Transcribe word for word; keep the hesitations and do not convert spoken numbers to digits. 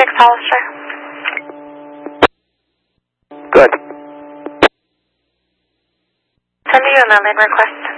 six Hollister. Good. Sending you a mail-in request.